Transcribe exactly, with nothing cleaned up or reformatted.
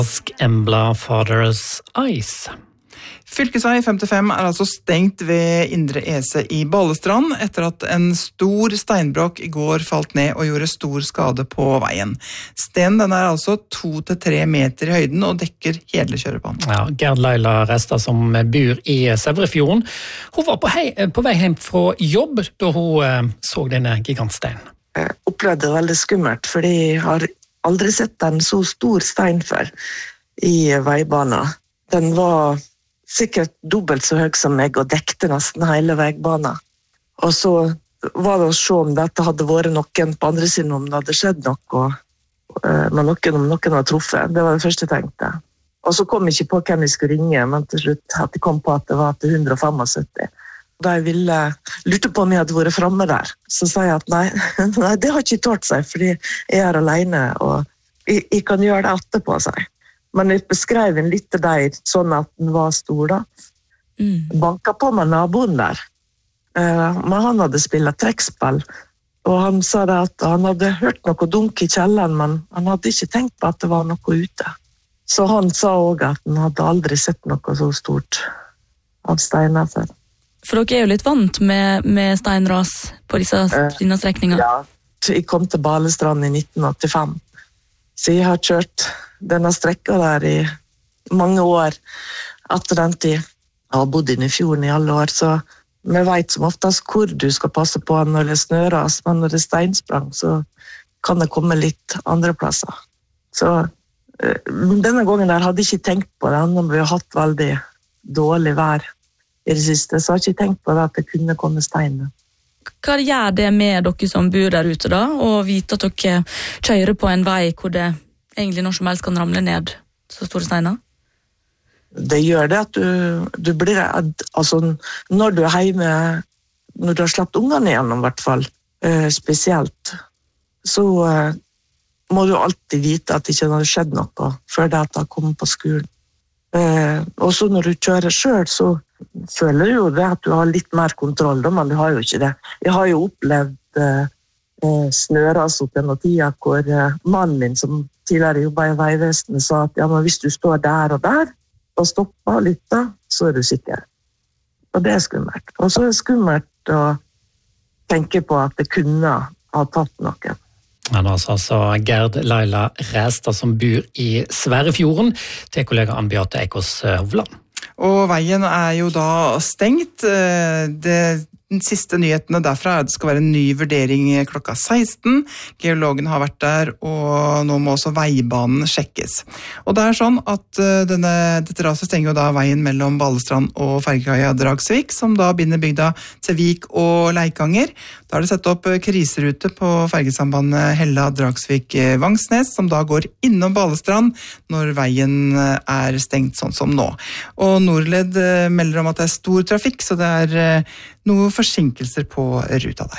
Ask Embla Father's Eyes. Fylkesvei femtifem er altså stengt ved Indre Ese i Balestrand etter at en stor steinbrokk i går falt ned og gjorde stor skade på veien. Stenen den er altså to til tre meter i høyden og dekker hele kjørebanen. Ja, Gerd Laila Restad som bor i Sævrefjorden, hun var på, hei, på vei hjem fra jobb da hun eh, så denne gigantsteinen. Jeg opplevde det veldig skummelt, fordi jeg har aldri sett en så stor stein før i veibanen. Den var sikkert dobbelt så høy som meg og dekte nesten hele veibanen. Og så var det å se om dette hadde vært noen på andre siden, om det hadde skjedd noe med noen, om noen hadde truffet. Det var det første jeg tenkte. Og så kom jeg ikke på hvem jeg skulle ringe, men til slutt at jeg kom på at det var til ett hundre syttifem. Da jeg ville lurte på om jeg hadde vært fremme der, så sa jeg at nei, nei det har ikke tålt seg, fordi jeg er alene, og jeg, jeg kan gjøre det etterpå, sa jeg. Men jeg beskrev en litt til deg, sånn at den var stor da. Mm. Banka på med naboen der. Uh, men han hadde spillet trekkspill, og han sa det at han hadde hørt noe dunk i kjelleren, men han hadde ikke tenkt på at det var noe ute. Så han sa også at han hadde aldri sett noe så stort av steiner før. For dere er jo litt vant med, med steinras på disse, denne strekningen. Ja, jeg kom til Balestrand i nitten åttifem. Så jeg har kjørt denne strekka der i mange år etter den tid. Jeg har bodd inne i fjorden i alle år, så vi vet som oftest hvor du skal passe på når det snøras, men når det er steinsprang, så kan det komme litt andre plasser. Så denne gangen der hadde jeg ikke tenkt på det, når vi har hatt veldig dårlig vær i det siste, så har jeg ikke tenkt på det at det kunne komme steiner. Hva gjør det med dere som bor der ute da, og vite at dere kjører på en vei hvor det egentlig når som helst kan ramle ned så store steiner? Det gjør det at du, du blir redd, altså når du er hjemme, når du har slått ungene igjennom i hvert fall, eh, spesielt, så eh, må du alltid vite at det ikke har skjedd noe før det at det har kommet på skolen. Eh, og så når du kjører selv, så føler du jo det at du har litt mer kontroll, men du har jo ikke det. Jeg har jo opplevd eh, snøras opp gjennom tida, hvor eh, mannen min, som tidligere jobbet i Veivesenet, sa at ja, men hvis du står der og der, og stopper litt da, så er du sikker. Og det er skummelt. Og så er det skummelt å tenke på at det kunne ha tatt noen. Ja, det er altså Gerd Laila Restad som bor i Sverrefjorden, til kollega Ann Beate Ekås Hovland. Og veien er jo da stengt. Det, den siste nyhetene derfra er at det skal være en ny vurdering klokka seksten. Geologen har vært der, og nå må også veibanen sjekkes. Og det er sånn at denne, dette raset stenger jo da veien mellom Balestrand og Fergekaia Dragsvik, som da binder bygda til Vik og Leikanger. Da er det sett opp kriserute på fergesambandet Hella-Dragsvik-Vangsnes, som da går innom Balestrand når veien er stengt sånn som nå. Og Nordled melder om at det er stor trafikk, så det er noen forsinkelser på ruta der.